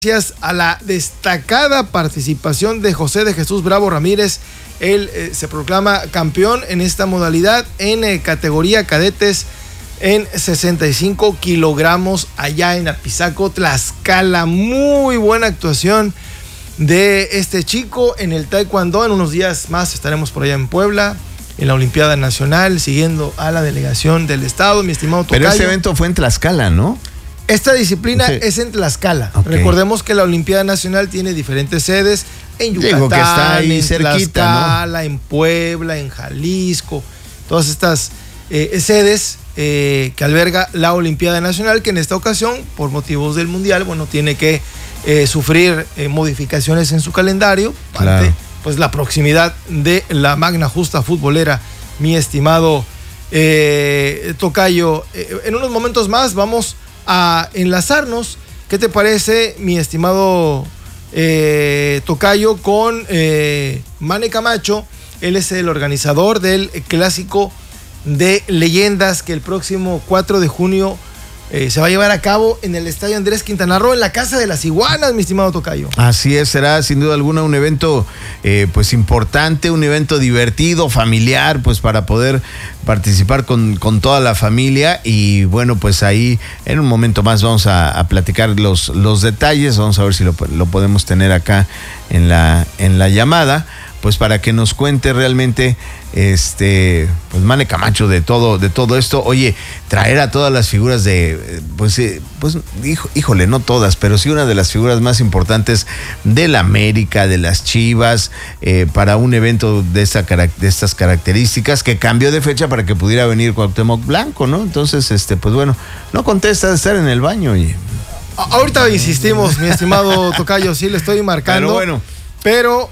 Gracias a la destacada participación de José de Jesús Bravo Ramírez, él se proclama campeón en esta modalidad en categoría cadetes en 65 kilogramos allá en Apizaco, Tlaxcala. Muy buena actuación de este chico en el taekwondo. En unos días más estaremos por allá en Puebla, en la Olimpiada Nacional, siguiendo a la delegación del estado, mi estimado Tocayo. Pero este evento fue en Tlaxcala, ¿no? Esta disciplina es en Tlaxcala. Okay. Recordemos que la Olimpiada Nacional tiene diferentes sedes en Yucatán, digo que está ahí en cerquita, Tlaxcala, ¿no? En Puebla, en Jalisco, todas estas sedes que alberga la Olimpiada Nacional, que en esta ocasión, por motivos del Mundial, bueno, tiene que sufrir modificaciones en su calendario, claro, ante pues la proximidad de la magna justa futbolera, mi estimado Tocayo. En unos momentos más vamos a enlazarnos. ¿Qué te parece, mi estimado Tocayo, con Mane Camacho? Él es el organizador del clásico de leyendas que el próximo 4 de junio se va a llevar a cabo en el Estadio Andrés Quintana Roo, en la Casa de las Iguanas, mi estimado Tocayo. Así es, será sin duda alguna un evento pues importante, un evento divertido, familiar, pues para poder participar con toda la familia. Y bueno, pues ahí en un momento más vamos a platicar los detalles. Vamos a ver si lo podemos tener acá en la llamada, pues para que nos cuente realmente pues Mane Camacho de todo esto. Oye, traer a todas las figuras híjole, no todas, pero sí una de las figuras más importantes de la América, de las Chivas, para un evento de estas características, que cambió de fecha para que pudiera venir Cuauhtémoc Blanco, ¿no? Entonces, pues bueno, no contesta de estar en el baño, oye. Ahorita insistimos, mi estimado Tocayo, sí le estoy marcando. Pero bueno. Pero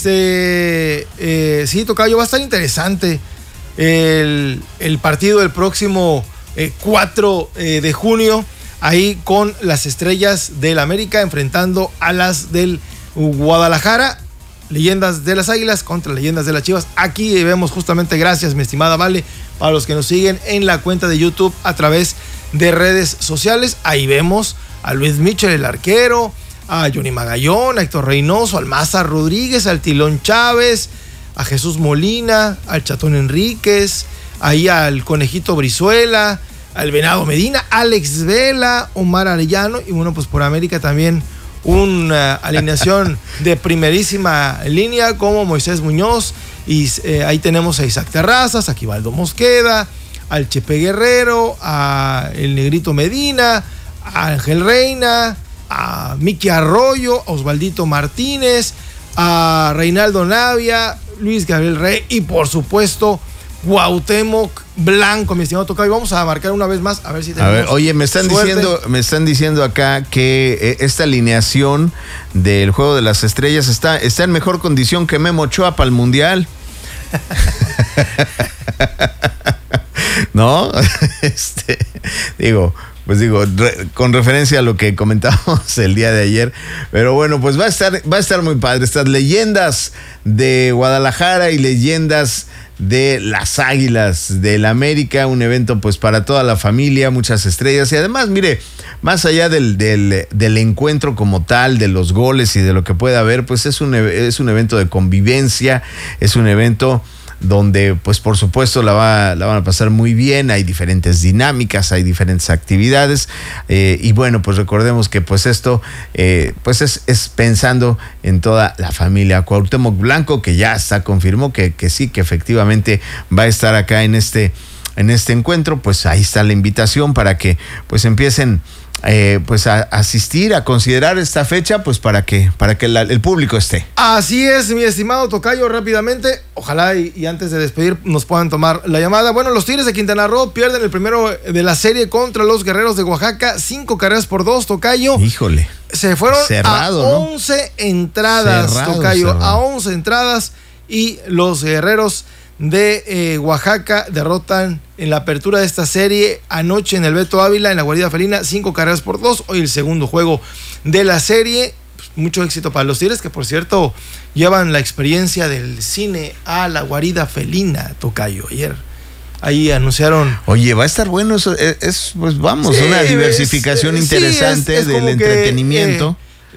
sí, Tocayo, va a estar interesante el partido del próximo 4 de junio, ahí con las Estrellas del América enfrentando a las del Guadalajara, leyendas de las Águilas contra leyendas de las Chivas. Aquí vemos justamente, gracias mi estimada Vale, para los que nos siguen en la cuenta de YouTube a través de redes sociales, ahí vemos a Luis Michel, el arquero, a Johnny Magallón, a Héctor Reynoso, al Maza Rodríguez, al Tilón Chávez, a Jesús Molina, al Chatón Enríquez, ahí al Conejito Brizuela, al Venado Medina, Alex Vela, Omar Arellano, y bueno, pues por América también una alineación de primerísima línea como Moisés Muñoz, y ahí tenemos a Isaac Terrazas, a Quivaldo Mosqueda, al Chepe Guerrero, a el Negrito Medina, a Ángel Reina, a Miki Arroyo, a Osvaldito Martínez, a Reinaldo Navia, Luis Gabriel Rey y por supuesto Cuauhtémoc Blanco, mi estimado Tocayo. Vamos a marcar una vez más a ver si tenemos. A ver, oye, me están diciendo acá que esta alineación del Juego de las Estrellas está en mejor condición que Memo Ochoa para el Mundial. ¿No? Con referencia a lo que comentábamos el día de ayer, pero bueno, pues va a estar muy padre. Estas leyendas de Guadalajara y leyendas de las Águilas del América, un evento pues para toda la familia, muchas estrellas, y además, mire, más allá del encuentro como tal, de los goles y de lo que pueda haber, pues es un evento de convivencia, es un evento donde pues por supuesto la van a pasar muy bien. Hay diferentes dinámicas, hay diferentes actividades, y bueno, pues recordemos que pues esto pues es pensando en toda la familia. Cuauhtémoc Blanco, que ya confirmó que sí, que efectivamente va a estar acá en este encuentro, pues ahí está la invitación para que pues empiecen pues a asistir, a considerar esta fecha, pues para que el público esté. Así es, mi estimado Tocayo, rápidamente, ojalá y antes de despedir nos puedan tomar la llamada. Bueno, los Tigres de Quintana Roo pierden el primero de la serie contra los Guerreros de Oaxaca, 5-2, Tocayo. Híjole. Se fueron cerrado, a 11 entradas, cerrado, Tocayo, cerrado. A 11 entradas, y los Guerreros de Oaxaca derrotan en la apertura de esta serie anoche en el Beto Ávila, en la Guarida Felina, 5-2. Hoy el segundo juego de la serie. Pues mucho éxito para los Tigres, que por cierto llevan la experiencia del cine a la Guarida Felina, Tocayo. Ayer ahí anunciaron. Oye, va a estar bueno eso, pues vamos, sí, una diversificación interesante del entretenimiento.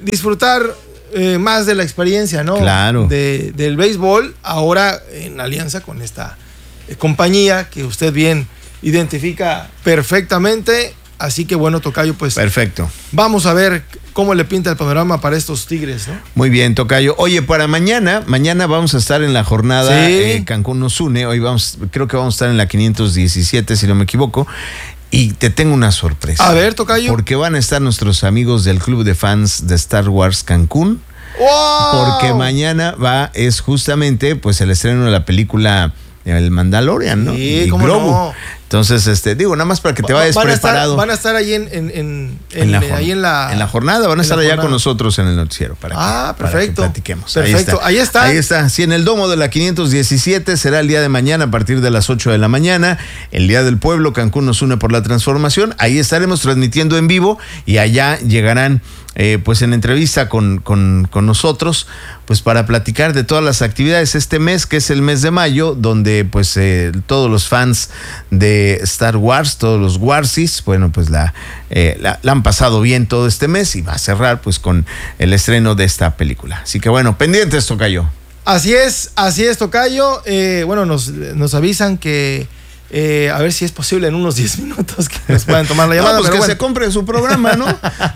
disfrutar más de la experiencia, ¿no? Claro. Del béisbol, ahora en alianza con esta compañía que usted bien identifica perfectamente. Así que bueno, tocayo, pues. Perfecto. Vamos a ver cómo le pinta el panorama para estos Tigres, ¿no? Muy bien, tocayo. Oye, para mañana vamos a estar en la jornada Cancún nos une. Hoy creo que vamos a estar en la 517, si no me equivoco. Y te tengo una sorpresa. A ver, tocayo. Porque van a estar nuestros amigos del Club de Fans de Star Wars Cancún. ¡Wow! Porque mañana es justamente pues el estreno de la película El Mandalorian, ¿no? Sí, cómo no. Entonces, nada más para que te vayas preparado. Van a estar ahí en la jornada, van a estar allá con nosotros en el noticiero para perfecto. que platiquemos. Perfecto, ahí está. Ahí está. Sí, en el domo de la 517 será el día de mañana a partir de las 8 de la mañana. El Día del Pueblo, Cancún nos une por la transformación. Ahí estaremos transmitiendo en vivo y allá llegarán pues en entrevista con nosotros, pues para platicar de todas las actividades este mes, que es el mes de mayo, donde pues todos los fans de Star Wars, todos los Warsis, bueno, pues la han pasado bien todo este mes y va a cerrar pues con el estreno de esta película. Así que bueno, pendientes, tocayo. Así es, tocayo. Bueno, nos avisan que a ver si es posible en unos 10 minutos que nos puedan tomar la llamada. No, pues que se compre su programa, ¿no?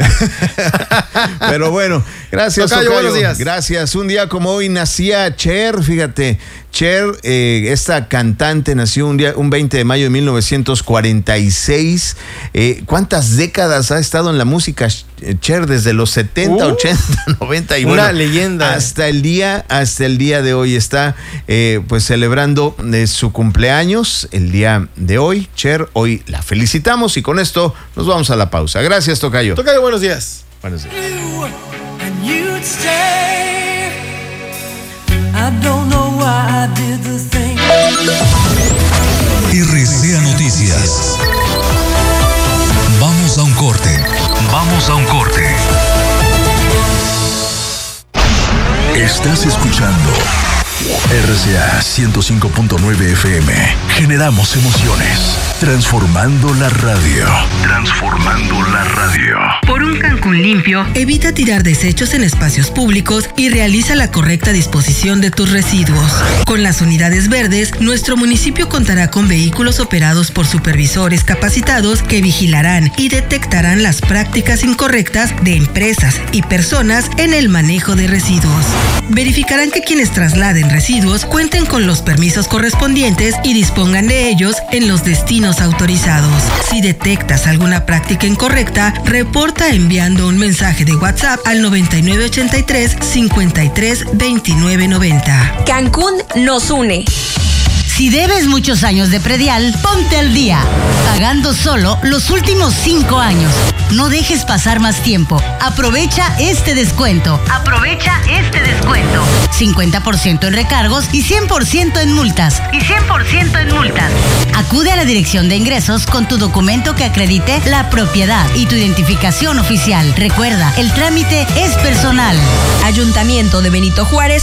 Pero bueno, gracias, tocayo. Buenos días. Gracias. Un día como hoy nacía Cher, fíjate. Cher, esta cantante, nació un 20 de mayo de 1946. ¿Cuántas décadas ha estado en la música Cher? Desde los 70, 80, 90 y una bueno, leyenda. Hasta el día de hoy está pues celebrando su cumpleaños el día de hoy. Cher, hoy la felicitamos y con esto nos vamos a la pausa. Gracias, tocayo. Tocayo, buenos días. Buenos días. RCA Noticias. Vamos a un corte. Estás escuchando RCA 105.9 FM. Generamos emociones. Transformando la radio. Por un Cancún limpio, evita tirar desechos en espacios públicos y realiza la correcta disposición de tus residuos. Con las unidades verdes, nuestro municipio contará con vehículos operados por supervisores capacitados que vigilarán y detectarán las prácticas incorrectas de empresas y personas en el manejo de residuos. Verificarán que quienes trasladen residuos cuenten con los permisos correspondientes y dispongan de ellos en los destinos autorizados. Si detectas alguna práctica incorrecta, reporta enviando un mensaje de WhatsApp al 9983 53 29 90. Cancún nos une. Si debes muchos años de predial, ponte al día, pagando solo los últimos 5 años. No dejes pasar más tiempo. Aprovecha este descuento. 50% en recargos y 100% en multas. Acude a la Dirección de Ingresos con tu documento que acredite la propiedad y tu identificación oficial. Recuerda, el trámite es personal. Ayuntamiento de Benito Juárez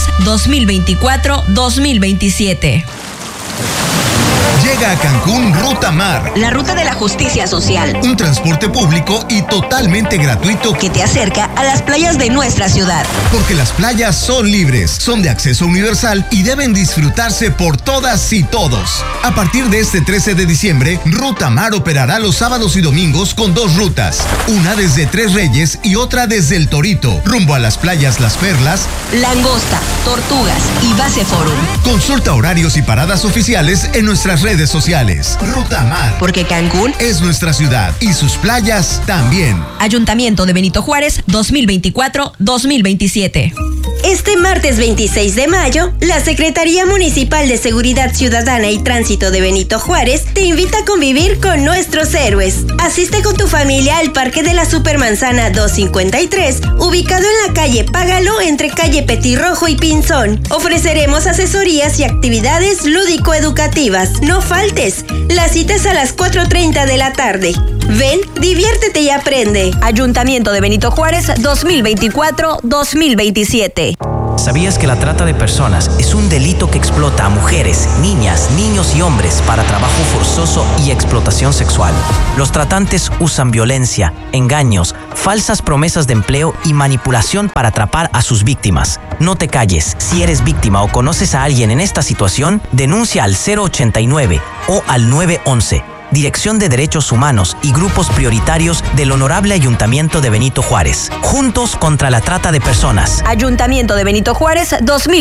2024-2027. Llega a Cancún Ruta Mar. La ruta de la justicia social. Un transporte público y totalmente gratuito que te acerca a las playas de nuestra ciudad. Porque las playas son libres, son de acceso universal y deben disfrutarse por todas y todos. A partir de este 13 de diciembre, Ruta Mar operará los sábados y domingos con 2 rutas. Una desde Tres Reyes y otra desde El Torito, rumbo a las playas Las Perlas, Langosta, Tortugas y Base Forum. Consulta horarios y paradas oficiales en nuestras redes sociales. Ruta Mar. Porque Cancún es nuestra ciudad y sus playas también. Ayuntamiento de Benito Juárez 2024-2027. Este martes 26 de mayo, la Secretaría Municipal de Seguridad Ciudadana y Tránsito de Benito Juárez te invita a convivir con nuestros héroes. Asiste con tu familia al Parque de la Supermanzana 253, ubicado en la calle Págalo entre calle Petirrojo y Pinzón. Ofreceremos asesorías y actividades lúdico-educativas. No faltes. La cita es a las 4:30 de la tarde. Ven, diviértete y aprende. Ayuntamiento de Benito Juárez 2024-2027. ¿Sabías que la trata de personas es un delito que explota a mujeres, niñas, niños y hombres para trabajo forzoso y explotación sexual? Los tratantes usan violencia, engaños, falsas promesas de empleo y manipulación para atrapar a sus víctimas. No te calles. Si eres víctima o conoces a alguien en esta situación, denuncia al 089 o al 911. Dirección de Derechos Humanos y Grupos Prioritarios del Honorable Ayuntamiento de Benito Juárez. Juntos contra la trata de personas. Ayuntamiento de Benito Juárez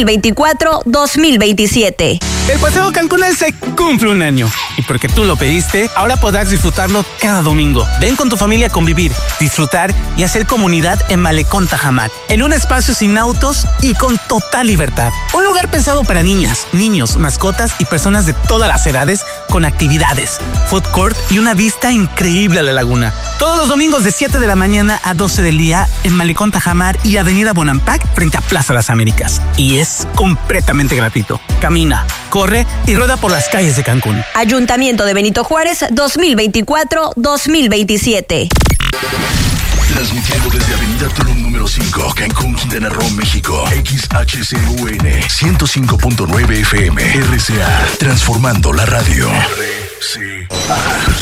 2024-2027. El Paseo Cancunense cumple un año. Y porque tú lo pediste, ahora podrás disfrutarlo cada domingo. Ven con tu familia a convivir, disfrutar y hacer comunidad en Malecón Tajamar. En un espacio sin autos y con total libertad. Un lugar pensado para niñas, niños, mascotas y personas de todas las edades con actividades, food court y una vista increíble a la laguna. Todos los domingos de 7 de la mañana a 12 del día en Malecón Tajamar y Avenida Bonampak frente a Plaza Las Américas. Y es completamente gratuito. Camina, corre y rueda por las calles de Cancún. Ayuntamiento de Benito Juárez 2024-2027. Transmitiendo desde Avenida Tulum número 5, Cancún, Quintana Roo, México. XHCUN 105.9 FM. RCA. Transformando la radio. RCA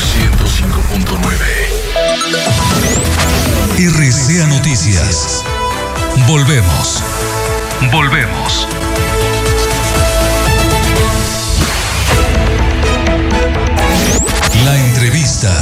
105.9. RCA Noticias. Volvemos. La entrevista.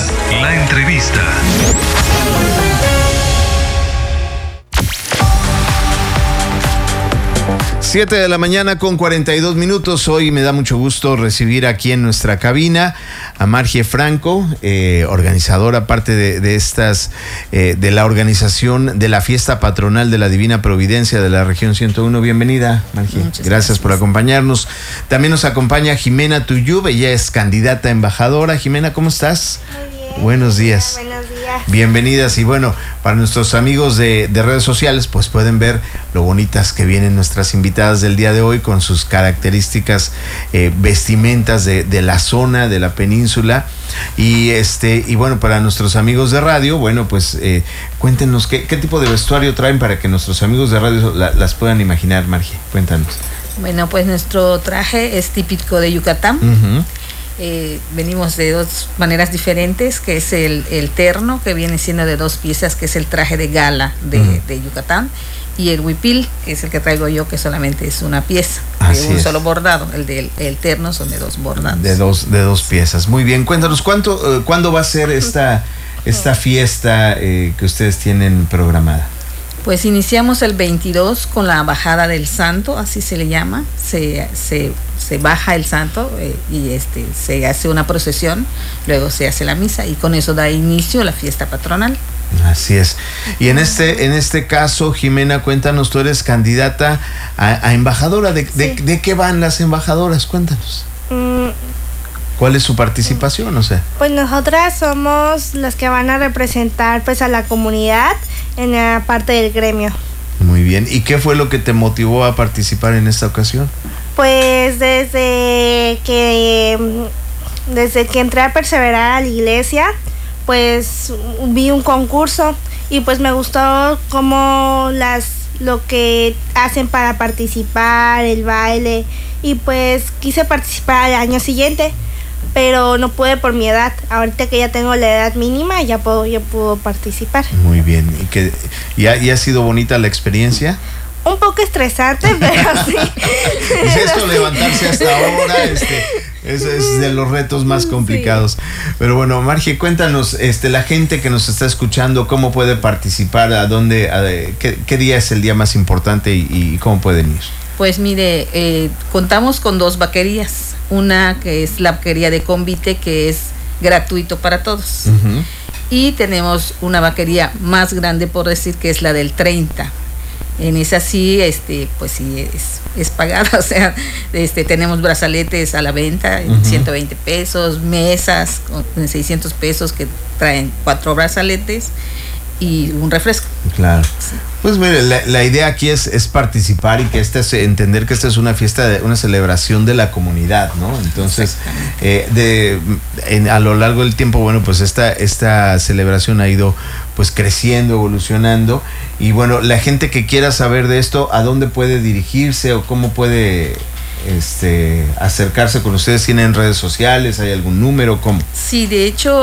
7 de la mañana con 42 minutos. Hoy me da mucho gusto recibir aquí en nuestra cabina a Margie Franco, organizadora, parte de estas, de la organización de la fiesta patronal de la Divina Providencia de la región 101. Bienvenida, Margie. Gracias por acompañarnos. También nos acompaña Jimena Tuyub, ella es candidata a embajadora. Jimena, ¿cómo estás? Muy bien. Buenos días. Buenos días. Bienvenidas. Y bueno, para nuestros amigos de redes sociales, pues pueden ver lo bonitas que vienen nuestras invitadas del día de hoy con sus características vestimentas de la zona, de la península. Y bueno, para nuestros amigos de radio, bueno, pues cuéntenos qué tipo de vestuario traen para que nuestros amigos de radio las puedan imaginar. Margie, cuéntanos. Bueno, pues nuestro traje es típico de Yucatán. Uh-huh. Venimos de dos maneras diferentes, que es el terno, que viene siendo de dos piezas, que es el traje de gala de Yucatán, y el huipil, que es el que traigo yo, que solamente es una pieza, solo bordado. El terno son de dos bordados. De dos piezas. Muy bien, cuéntanos, ¿cuándo va a ser esta fiesta que ustedes tienen programada? Pues iniciamos el 22 con la bajada del santo, así se le llama. Se baja el santo y se hace una procesión, luego se hace la misa y con eso da inicio la fiesta patronal. Así es. Y en este caso, Jimena, cuéntanos, tú eres candidata a embajadora. ¿De qué van las embajadoras? Cuéntanos. ¿Cuál es su participación? O sea, pues nosotras somos las que van a representar pues a la comunidad en la parte del gremio. Muy bien. ¿Y qué fue lo que te motivó a participar en esta ocasión? Pues desde que entré a perseverar a la iglesia, pues vi un concurso y pues me gustó como lo que hacen para participar, el baile, y pues quise participar al año siguiente, pero no pude por mi edad. Ahorita que ya tengo la edad mínima, ya puedo participar. Muy bien. ¿Y ha sido bonita la experiencia? Un poco estresante, pero sí. Es esto, levantarse hasta ahora, es de los retos más complicados. Sí. Pero bueno, Margie, cuéntanos, la gente que nos está escuchando, ¿cómo puede participar? ¿Qué día es el día más importante y cómo pueden ir? Pues mire, contamos con dos vaquerías. Una que es la vaquería de convite, que es gratuito para todos. Uh-huh. Y tenemos una vaquería más grande, por decir, que es la del 30. En esa sí, pues sí es pagada, o sea, tenemos brazaletes a la venta en 120 pesos, mesas con 600 pesos que traen 4 brazaletes y un refresco. Claro. Sí. Pues mire, la idea aquí es participar y que entender que esta es una fiesta, una celebración de la comunidad, ¿no? Entonces, a lo largo del tiempo, bueno, pues esta celebración ha ido pues creciendo, evolucionando. Y bueno, la gente que quiera saber de esto, ¿a dónde puede dirigirse o cómo puede acercarse con ustedes? ¿Tienen redes sociales? ¿Hay algún número? ¿Cómo? Sí, de hecho,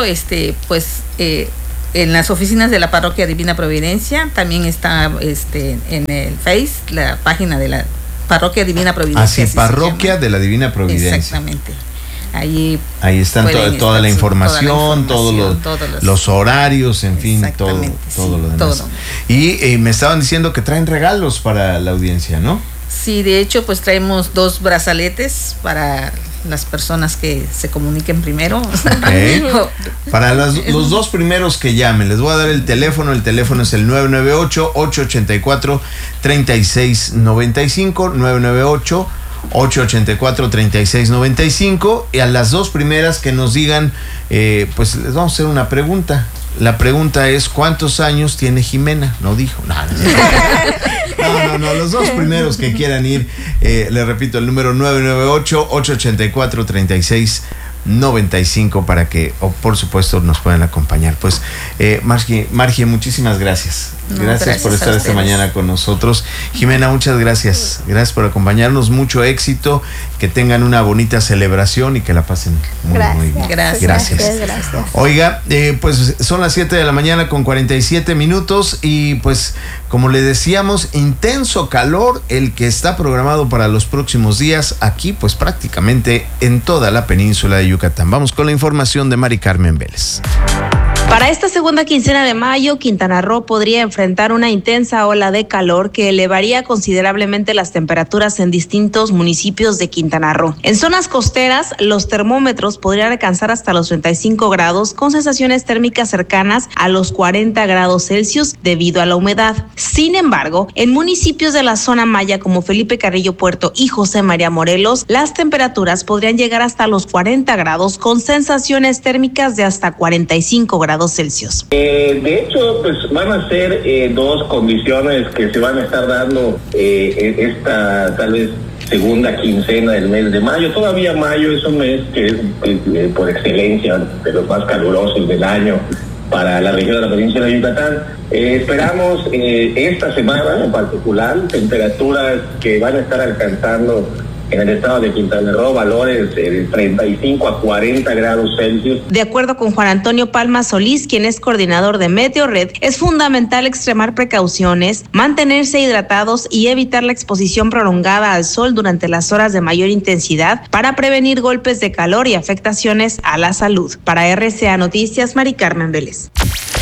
en las oficinas de la Parroquia Divina Providencia, también está en el Face, la página de la Parroquia Divina Providencia. Ah, sí, Parroquia de la Divina Providencia. Exactamente. Ahí están toda la información, todos los horarios, en fin, todo lo demás. Todo. Y me estaban diciendo que traen regalos para la audiencia, ¿no? Sí, de hecho, pues traemos 2 brazaletes para las personas que se comuniquen primero. Okay. Para los 2 primeros que llamen, les voy a dar el teléfono es el 998-884-3695, 998-884-3695, y a las 2 primeras que nos digan, pues les vamos a hacer una pregunta. La pregunta es, ¿cuántos años tiene Jimena? No dijo. No, los 2 primeros que quieran ir, le repito, el número 998-884-3695 para que, por supuesto, nos puedan acompañar. Pues, Margie, muchísimas gracias. Gracias por estar esta mañana con nosotros. Jimena, muchas gracias. Gracias por acompañarnos. Mucho éxito. Que tengan una bonita celebración y que la pasen muy bien. Gracias. Oiga, pues son las 7 de la mañana con 47 minutos y pues, como le decíamos, intenso calor el que está programado para los próximos días aquí, pues prácticamente en toda la península de Yucatán. Vamos con la información de Mari Carmen Vélez. Para esta segunda quincena de mayo, Quintana Roo podría enfrentar una intensa ola de calor que elevaría considerablemente las temperaturas en distintos municipios de Quintana Roo. En zonas costeras, los termómetros podrían alcanzar hasta los 35 grados, con sensaciones térmicas cercanas a los 40 grados Celsius debido a la humedad. Sin embargo, en municipios de la zona maya como Felipe Carrillo Puerto y José María Morelos, las temperaturas podrían llegar hasta los 40 grados, con sensaciones térmicas de hasta 45 grados Celsius. De hecho, pues van a ser 2 condiciones que se van a estar dando esta tal vez segunda quincena del mes de mayo. Todavía mayo es un mes que es por excelencia de los más calurosos del año para la región de la península de Yucatán. Esperamos esta semana en particular temperaturas que van a estar alcanzando en el estado de Quintana Roo valores de 35 a 40 grados Celsius. De acuerdo con Juan Antonio Palma Solís, quien es coordinador de Meteorred, es fundamental extremar precauciones, mantenerse hidratados y evitar la exposición prolongada al sol durante las horas de mayor intensidad para prevenir golpes de calor y afectaciones a la salud. Para RCA Noticias, Mari Carmen Vélez.